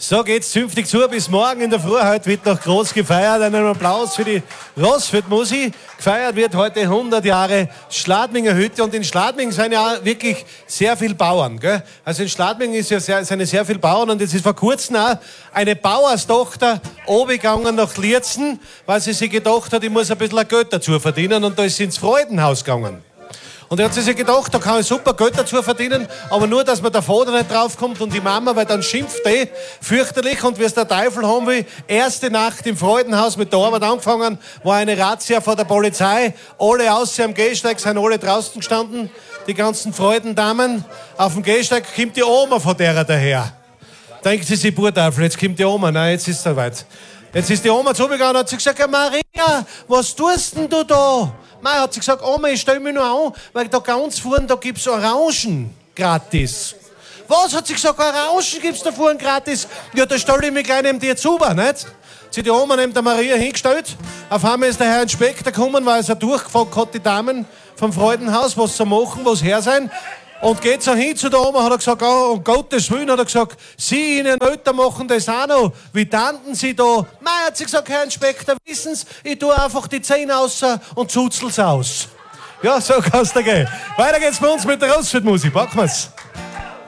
So geht's zünftig zu, bis morgen in der Früh. Heute wird noch groß gefeiert. Einen Applaus für die Rossfeld-Musi. Gefeiert wird heute 100 Jahre Schladminger Hütte. Und in Schladming sind ja wirklich sehr viele Bauern. Gell? Also in Schladming sind sehr viele Bauern. Und jetzt ist vor kurzem auch eine Bauerstochter runtergegangen nach Lierzen, weil sie sich gedacht hat, ich muss ein bisschen Geld dazu verdienen. Und da ist sie ins Freudenhaus gegangen. Und da hat sie sich gedacht, da kann ich super Geld dazu verdienen, aber nur, dass man der Vater nicht draufkommt und die Mama, weil dann schimpft fürchterlich und wie es der Teufel haben will. Erste Nacht im Freudenhaus mit der Arbeit angefangen, war eine Razzia vor der Polizei. Alle außer am Gehsteig sind alle draußen gestanden, die ganzen Freudendamen. Auf dem Gehsteig kommt die Oma von derer daher. Denkt sie sich, Burteufel, jetzt kommt die Oma. Nein, jetzt ist es soweit. Jetzt ist die Oma zugegangen und hat sie gesagt, ja, Maria, was tust denn du da? Nein, hat sie gesagt, Oma, ich stell mich nur an, weil da ganz vorne, da gibt's Orangen gratis. Was, hat sie gesagt, Orangen gibt's da vorne gratis? Ja, da stell ich mich gleich neben dir zu, nicht? Sie die Oma neben der Maria hingestellt. Auf einmal ist der Herr Inspektor gekommen, weil er durchgefragt hat, die Damen vom Freudenhaus, was sie machen, was her sein. Und geht so hin zu der Oma, hat er gesagt, oh, um Gottes Willen, hat er gesagt, Sie, Ihnen Eltern machen das auch noch. Wie tanten Sie da? Nein, hat sie gesagt, Herr Inspektor, wissen Sie, ich tue einfach die Zähne raus und zuzel's aus. Ja, so kann's da gehen. Weiter geht's bei uns mit der Rossfeld-Musik. Packen wir's.